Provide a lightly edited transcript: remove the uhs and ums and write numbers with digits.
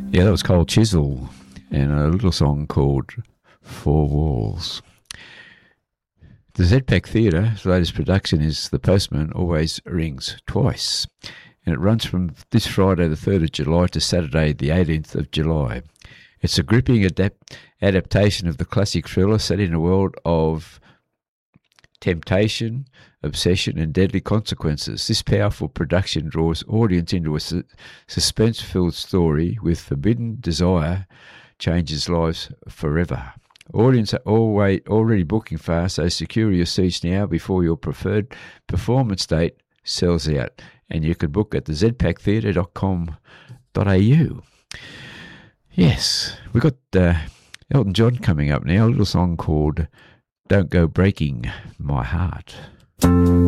Yeah, that was Cold Chisel and a little song called Four Walls. The ZPAC Theatre's latest production is The Postman Always Rings Twice, and it runs from this Friday the 3rd of July to Saturday the 18th of July. It's a gripping adaptation of the classic thriller set in a world of temptation, obsession and deadly consequences. This powerful production draws audience into a suspense-filled story with forbidden desire changes lives forever. Audience are already booking fast, so secure your seats now before your preferred performance date sells out. And you can book at the zpactheatre.com.au. Yes, we've got Elton John coming up now, a little song called Don't Go Breaking My Heart.